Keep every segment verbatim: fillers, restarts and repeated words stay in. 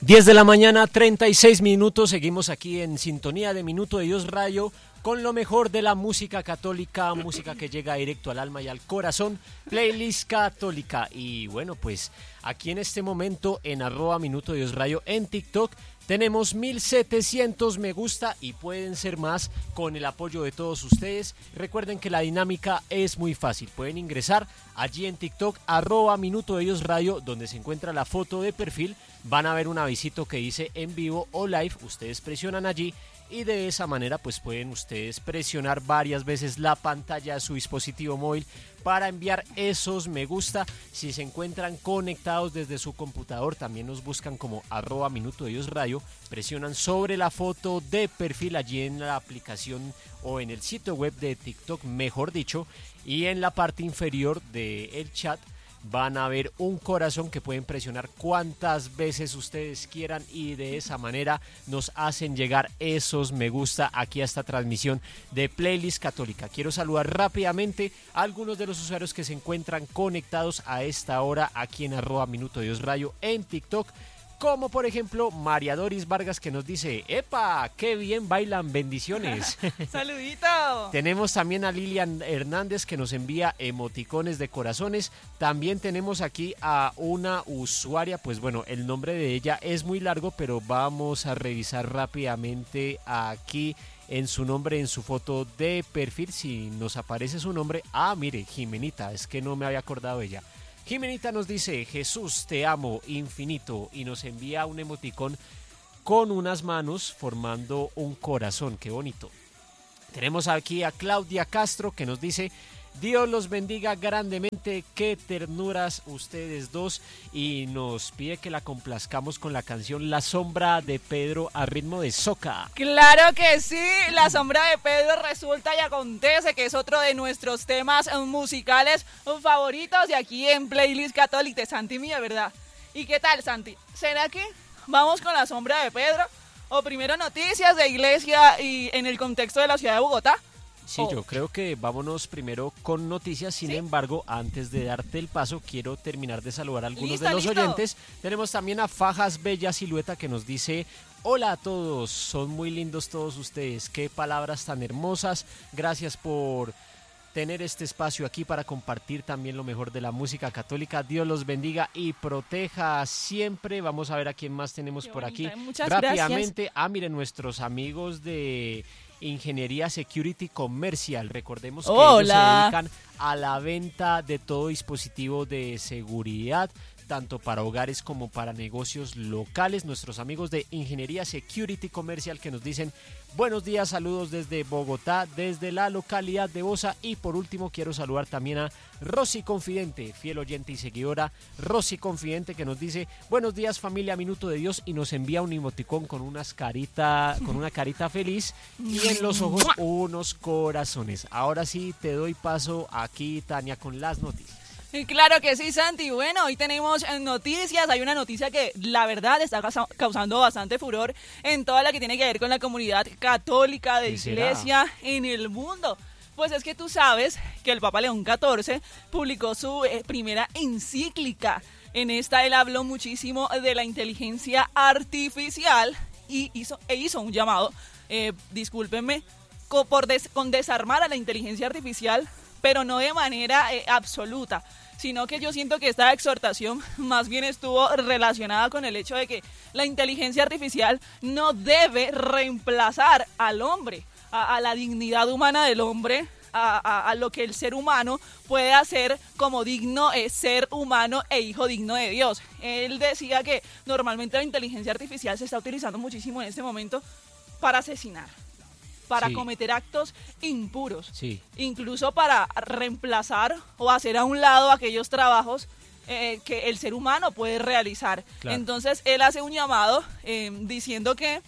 diez de la mañana, treinta y seis minutos, seguimos aquí en sintonía de Minuto de Dios Radio con lo mejor de la música católica, música que llega directo al alma y al corazón, playlist católica. Y bueno, pues aquí en este momento en arroba Minuto de Dios Radio en TikTok tenemos mil setecientos me gusta y pueden ser más con el apoyo de todos ustedes. Recuerden que la dinámica es muy fácil, pueden ingresar allí en TikTok, arroba Minuto de Dios Radio, donde se encuentra la foto de perfil, van a ver un avisito que dice en vivo o live, ustedes presionan allí y de esa manera pues pueden ustedes presionar varias veces la pantalla de su dispositivo móvil para enviar esos me gusta. Si se encuentran conectados desde su computador, también nos buscan como arroba Minuto de Dios Radio, presionan sobre la foto de perfil allí en la aplicación o en el sitio web de TikTok, mejor dicho, y en la parte inferior del chat van a ver un corazón que pueden presionar cuantas veces ustedes quieran y de esa manera nos hacen llegar esos me gusta aquí a esta transmisión de Playlist Católica. Quiero saludar rápidamente a algunos de los usuarios que se encuentran conectados a esta hora aquí en arroba Minuto de Dios Radio en TikTok, como por ejemplo María Doris Vargas, que nos dice: ¡epa! ¡Qué bien bailan! ¡Bendiciones! ¡Saludito! Tenemos también a Lilian Hernández, que nos envía emoticones de corazones. También tenemos aquí a una usuaria, pues bueno, el nombre de ella es muy largo, pero vamos a revisar rápidamente aquí en su nombre, en su foto de perfil, si nos aparece su nombre. Ah, mire, Jimenita, es que no me había acordado de ella. Jimenita nos dice: Jesús, te amo infinito, y nos envía un emoticón con unas manos formando un corazón. Qué bonito. Tenemos aquí a Claudia Castro, que nos dice: Dios los bendiga grandemente, qué ternuras ustedes dos, y nos pide que la complazcamos con la canción La Sombra de Pedro a ritmo de soca. Claro que sí, La Sombra de Pedro resulta y acontece que es otro de nuestros temas musicales favoritos de aquí en Playlist Católica de Santi Mía, ¿verdad? ¿Y qué tal, Santi? ¿Será que vamos con La Sombra de Pedro? ¿O primero noticias de iglesia y en el contexto de la ciudad de Bogotá? Sí, oh. yo creo que vámonos primero con noticias. Sin ¿Sí? embargo, antes de darte el paso, quiero terminar de saludar a algunos ¿Listo, de los listo? oyentes. Tenemos también a Fajas Bella Silueta, que nos dice: hola a todos, son muy lindos todos ustedes, qué palabras tan hermosas, gracias por tener este espacio aquí para compartir también lo mejor de la música católica. Dios los bendiga y proteja siempre. Vamos a ver a quién más tenemos qué por bonita. aquí. Muchas rápidamente. Gracias. Ah, miren, nuestros amigos de Ingeniería Security Comercial, recordemos que Hola. ellos se dedican a la venta de todo dispositivo de seguridad, tanto para hogares como para negocios locales. Nuestros amigos de Ingeniería Security Comercial, que nos dicen: buenos días, saludos desde Bogotá, desde la localidad de Bosa. Y por último quiero saludar también a Rosy Confidente, fiel oyente y seguidora Rosy Confidente, que nos dice: buenos días familia Minuto de Dios, y nos envía un emoticón con unas carita, con una carita feliz y en los ojos unos corazones. Ahora sí te doy paso aquí, Tania, con las noticias. Claro que sí, Santi. Bueno, hoy tenemos noticias. Hay una noticia que la verdad está causando bastante furor en toda la que tiene que ver con la comunidad católica de iglesia en el mundo. Pues es que tú sabes que el Papa León catorce publicó su eh, primera encíclica. En esta él habló muchísimo de la inteligencia artificial y hizo, e hizo un llamado, eh, discúlpenme, con, por des, con desarmar a la inteligencia artificial, pero no de manera eh, absoluta, sino que yo siento que esta exhortación más bien estuvo relacionada con el hecho de que la inteligencia artificial no debe reemplazar al hombre, a, a la dignidad humana del hombre, a, a, a lo que el ser humano puede hacer como digno eh, ser humano e hijo digno de Dios. Él decía que normalmente la inteligencia artificial se está utilizando muchísimo en este momento para asesinar, para sí. cometer actos impuros, sí. incluso para reemplazar o hacer a un lado aquellos trabajos eh, que el ser humano puede realizar. Claro. Entonces él hace un llamado eh, diciendo que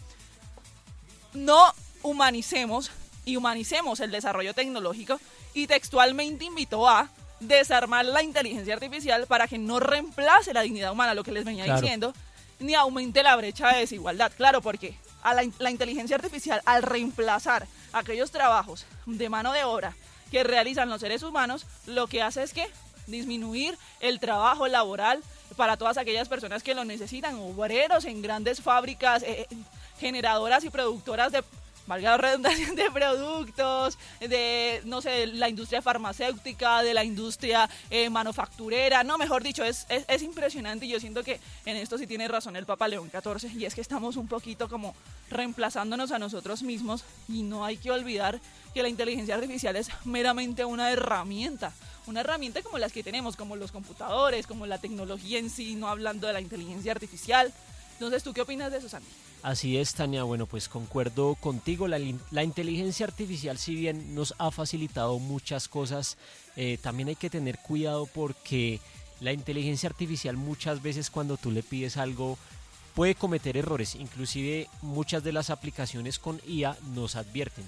no humanicemos y humanicemos el desarrollo tecnológico, y textualmente invitó a desarmar la inteligencia artificial para que no reemplace la dignidad humana, lo que les venía claro. diciendo, ni aumente la brecha de desigualdad. Claro, porque a la, la inteligencia artificial, al reemplazar aquellos trabajos de mano de obra que realizan los seres humanos, lo que hace es que disminuir el trabajo laboral para todas aquellas personas que lo necesitan, obreros en grandes fábricas, eh, generadoras y productoras de, valga la redundancia, de productos, de, no sé, la industria farmacéutica, de la industria eh, manufacturera, no, mejor dicho, es, es, es impresionante y yo siento que en esto sí tiene razón el Papa León catorce, y es que estamos un poquito como reemplazándonos a nosotros mismos y no hay que olvidar que la inteligencia artificial es meramente una herramienta, una herramienta como las que tenemos, como los computadores, como la tecnología en sí, no hablando de la inteligencia artificial. Entonces, ¿tú qué opinas de eso, Santi? Así es, Tania. Bueno, pues concuerdo contigo. La, la inteligencia artificial, si bien nos ha facilitado muchas cosas, eh, también hay que tener cuidado porque la inteligencia artificial muchas veces cuando tú le pides algo puede cometer errores. Inclusive muchas de las aplicaciones con I A nos advierten.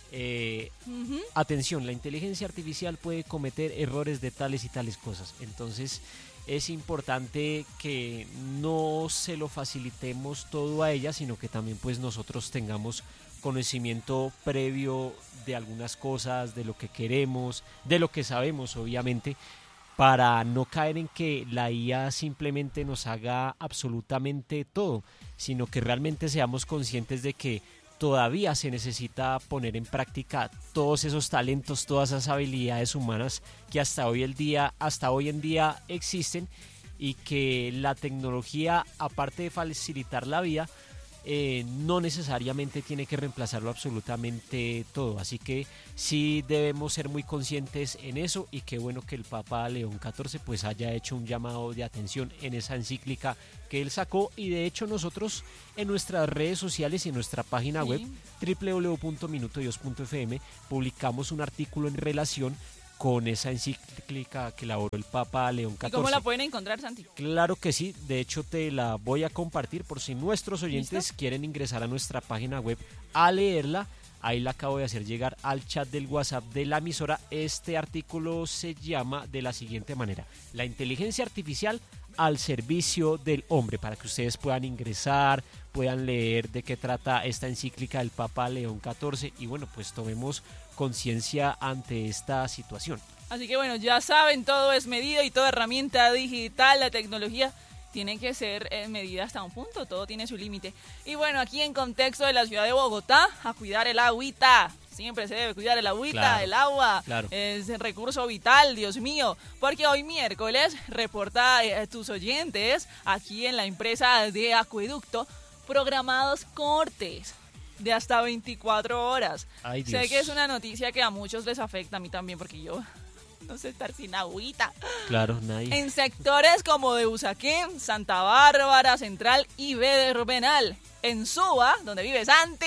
Eh, uh-huh. Atención, la inteligencia artificial puede cometer errores de tales y tales cosas. Entonces es importante que no se lo facilitemos todo a ella, sino que también pues nosotros tengamos conocimiento previo de algunas cosas, de lo que queremos, de lo que sabemos obviamente, para no caer en que la I A simplemente nos haga absolutamente todo, sino que realmente seamos conscientes de que todavía se necesita poner en práctica todos esos talentos, todas esas habilidades humanas que hasta hoy, el día, hasta hoy en día existen, y que la tecnología, aparte de facilitar la vida, eh, no necesariamente tiene que reemplazarlo absolutamente todo. Así que sí debemos ser muy conscientes en eso, y qué bueno que el Papa León catorce pues haya hecho un llamado de atención en esa encíclica que él sacó. Y de hecho nosotros en nuestras redes sociales y en nuestra página sí. web doble u doble u doble u punto minuto dios punto f m publicamos un artículo en relación con esa encíclica que elaboró el Papa León catorce. ¿Y cómo la pueden encontrar, Santi? Claro que sí, de hecho te la voy a compartir por si nuestros oyentes ¿Listo? Quieren ingresar a nuestra página web a leerla. Ahí la acabo de hacer llegar al chat del WhatsApp de la emisora. Este artículo se llama de la siguiente manera: la inteligencia artificial al servicio del hombre, para que ustedes puedan ingresar, puedan leer de qué trata esta encíclica del Papa León catorce y bueno, pues tomemos conciencia ante esta situación. Así que bueno, ya saben, todo es medido y toda herramienta digital, la tecnología tiene que ser eh, medida hasta un punto, todo tiene su límite. Y bueno, aquí en contexto de la ciudad de Bogotá, a cuidar el agüita. Siempre se debe cuidar el agüita, claro, el agua, claro. Es el recurso vital, Dios mío. Porque hoy miércoles reporta eh, tus oyentes aquí en la empresa de acueducto programados cortes de hasta veinticuatro horas. Ay, Dios. Sé que es una noticia que a muchos les afecta, a mí también, porque yo no sé estar sin agüita. Claro, nadie. En sectores como de Usaquén, Santa Bárbara, Central y Bederbenal. En Suba, donde vive Santi,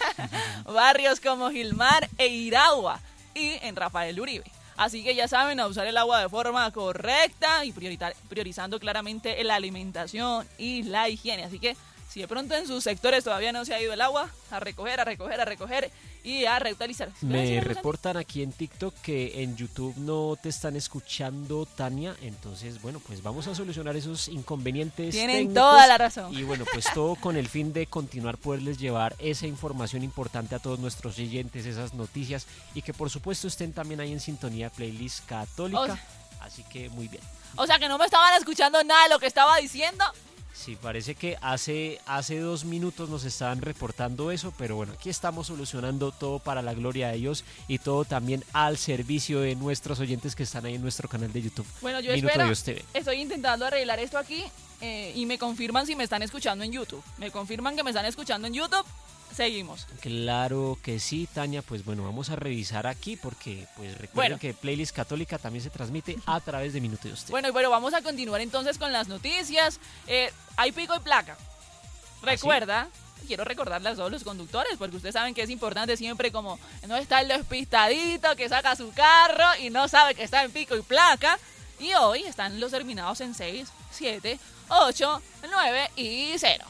barrios como Gilmar e Iragua, y en Rafael Uribe. Así que ya saben, a usar el agua de forma correcta y prioritar, priorizando claramente la alimentación y la higiene. Así que si de pronto en sus sectores todavía no se ha ido el agua, a recoger, a recoger, a recoger y a reutilizar. Me reportan aquí en TikTok que en YouTube no te están escuchando, Tania. Entonces, bueno, pues vamos a solucionar esos inconvenientes. Tienen técnicos, toda la razón. Y bueno, pues todo con el fin de continuar poderles llevar esa información importante a todos nuestros oyentes, esas noticias, y que por supuesto estén también ahí en sintonía Playlist Católica. O sea, así que muy bien. O sea que no me estaban escuchando nada de lo que estaba diciendo. Sí, parece que hace, hace dos minutos nos estaban reportando eso, pero bueno, aquí estamos solucionando todo para la gloria de Dios y todo también al servicio de nuestros oyentes que están ahí en nuestro canal de YouTube. Bueno, yo Minuto espero, Dios T V. Estoy intentando arreglar esto aquí eh, y me confirman si me están escuchando en YouTube. Me confirman que me están escuchando en YouTube. Seguimos. Claro que sí, Tania. Pues bueno, vamos a revisar aquí porque pues recuerden bueno. que Playlist Católica también se transmite a través de Minuto Dios T V. Bueno, y bueno, vamos a continuar entonces con las noticias. Eh, hay pico y placa. Recuerda, ¿Ah, sí? Quiero recordarle a todos los conductores, porque ustedes saben que es importante siempre como no está el despistadito que saca su carro y no sabe que está en pico y placa. Y hoy están los terminados en seis, siete, ocho, nueve y cero.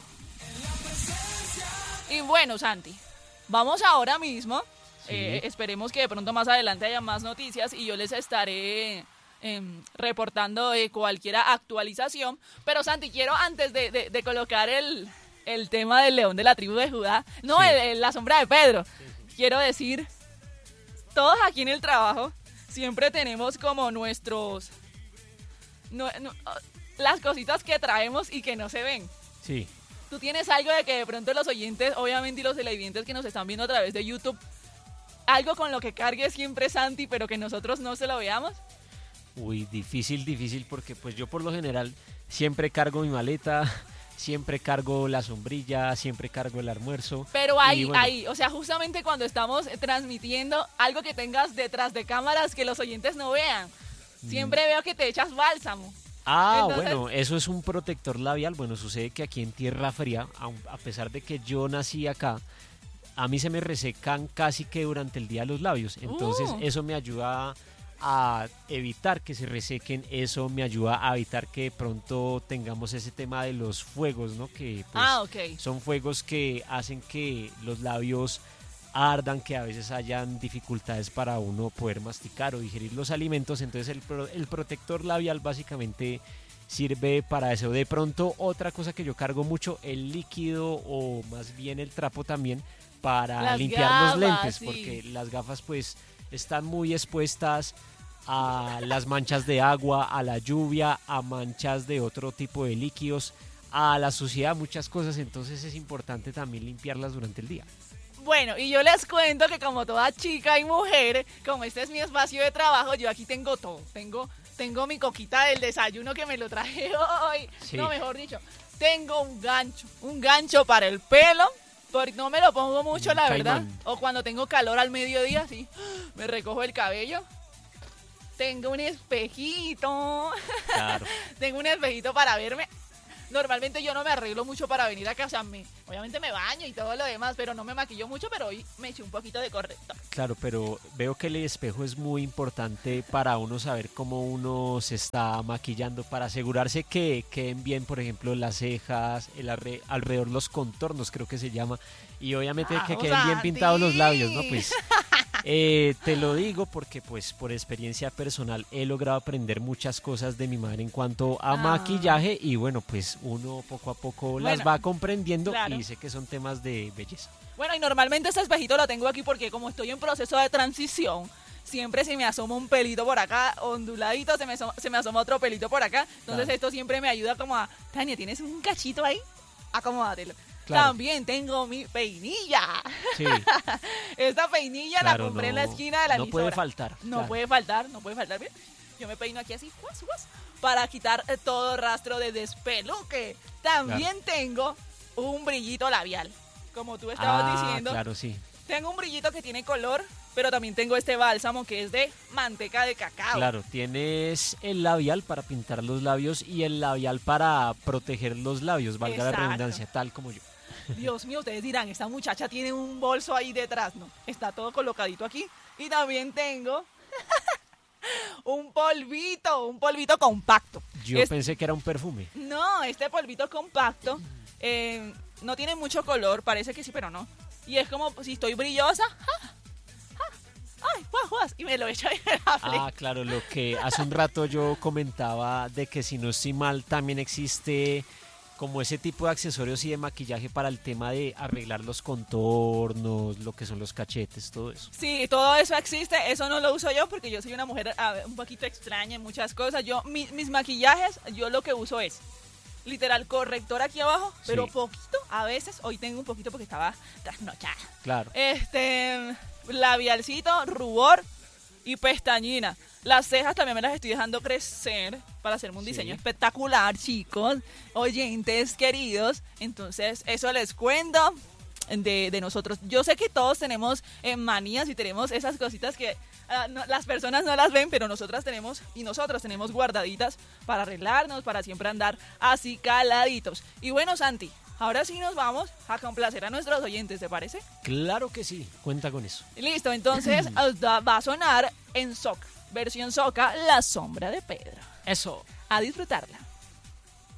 Y bueno, Santi, vamos ahora mismo, sí. eh, esperemos que de pronto más adelante haya más noticias y yo les estaré eh, reportando eh, cualquier actualización. Pero Santi, quiero antes de, de, de colocar el, el tema del león de la tribu de Judá, no, sí. el, el, la sombra de Pedro, sí, sí. Quiero decir, todos aquí en el trabajo siempre tenemos como nuestros... No, no, las cositas que traemos y que no se ven. Sí. ¿Tú tienes algo de que de pronto los oyentes, obviamente, y los televidentes que nos están viendo a través de YouTube, algo con lo que cargue siempre Santi, pero que nosotros no se lo veamos? Uy, difícil, difícil, porque pues yo por lo general siempre cargo mi maleta, siempre cargo la sombrilla, siempre cargo el almuerzo. Pero ahí, bueno, ahí, o sea, justamente cuando estamos transmitiendo, algo que tengas detrás de cámaras que los oyentes no vean. Siempre mm. veo que te echas bálsamo. Ah, Entonces, bueno, eso es un protector labial. Bueno, sucede que aquí en Tierra Fría, a pesar de que yo nací acá, a mí se me resecan casi que durante el día los labios. Entonces uh. eso me ayuda a evitar que se resequen, eso me ayuda a evitar que de pronto tengamos ese tema de los fuegos, ¿no? Que pues, ah, okay. son fuegos que hacen que los labios ardan, que a veces hayan dificultades para uno poder masticar o digerir los alimentos. Entonces el, pro, el protector labial básicamente sirve para eso. De pronto otra cosa que yo cargo mucho, el líquido o más bien el trapo también para las limpiar gafas, los lentes, sí. porque las gafas pues están muy expuestas a las manchas de agua, a la lluvia, a manchas de otro tipo de líquidos, a la suciedad, muchas cosas. Entonces es importante también limpiarlas durante el día. Bueno, y yo les cuento que como toda chica y mujer, como este es mi espacio de trabajo, yo aquí tengo todo. Tengo, tengo mi coquita del desayuno que me lo traje hoy. Sí. No, mejor dicho, tengo un gancho, un gancho para el pelo, porque no me lo pongo mucho, la verdad. O cuando tengo calor al mediodía, sí, me recojo el cabello. Tengo un espejito. Claro. Tengo un espejito para verme. Normalmente yo no me arreglo mucho para venir acá, o sea, me, obviamente me baño y todo lo demás, pero no me maquillo mucho, pero hoy me eché un poquito de corrector. Claro, pero veo que el espejo es muy importante para uno saber cómo uno se está maquillando, para asegurarse que queden bien, por ejemplo, las cejas, el arre, alrededor los contornos, creo que se llama, y obviamente ah, que queden bien pintados los labios, ¿no? Pues eh, te lo digo porque pues por experiencia personal he logrado aprender muchas cosas de mi madre en cuanto a ah. maquillaje, y bueno, pues uno poco a poco bueno, las va comprendiendo, claro. Y sé que son temas de belleza. Bueno, y normalmente este espejito lo tengo aquí porque como estoy en proceso de transición, siempre se me asoma un pelito por acá, onduladito, se me, asoma, se me asoma otro pelito por acá. Entonces claro. Esto siempre me ayuda como a, Tania, ¿tienes un cachito ahí? Acomódatelo. Claro. También tengo mi peinilla. Sí. Esta peinilla claro, la compré no, en la esquina de la No emisora. puede faltar. No claro. puede faltar, no puede faltar. Bien. Yo me peino aquí así, guas, guas, para quitar todo rastro de despeluque. También claro. Tengo un brillito labial, como tú estabas ah, diciendo. Claro, sí. Tengo un brillito que tiene color, pero también tengo este bálsamo que es de manteca de cacao. Claro, tienes el labial para pintar los labios y el labial para proteger los labios, valga Exacto. La redundancia, tal como yo. Dios mío, ustedes dirán, esta muchacha tiene un bolso ahí detrás. No, está todo colocadito aquí. Y también tengo un polvito, un polvito compacto. Yo es... pensé que era un perfume. No, este polvito compacto eh, no tiene mucho color, parece que sí, pero no. Y es como si estoy brillosa. ¡Ah! ¡Ah! ¡Ay, guas, guas! Y me lo echo ahí en la frente. Ah, claro, lo que hace un rato yo comentaba de que si no estoy mal también existe como ese tipo de accesorios y de maquillaje para el tema de arreglar los contornos, lo que son los cachetes, todo eso. Sí, todo eso existe, eso no lo uso yo porque yo soy una mujer a, un poquito extraña en muchas cosas. Yo mi, mis maquillajes, yo lo que uso es literal corrector aquí abajo, pero sí. Poquito, a veces, hoy tengo un poquito porque estaba trasnochada. Claro. Este, labialcito, rubor y pestañina. Las cejas también me las estoy dejando crecer para hacerme un diseño sí. espectacular, chicos, oyentes queridos. Entonces, eso les cuento de, de nosotros. Yo sé que todos tenemos eh, manías y tenemos esas cositas que uh, no, las personas no las ven, pero nosotras tenemos y nosotros tenemos guardaditas para arreglarnos, para siempre andar así caladitos. Y bueno, Santi, ahora sí nos vamos a complacer a nuestros oyentes, ¿te parece? Claro que sí, cuenta con eso. Listo, entonces va a sonar en soca. Versión soca, La Sombra de Pedro. Eso. A disfrutarla.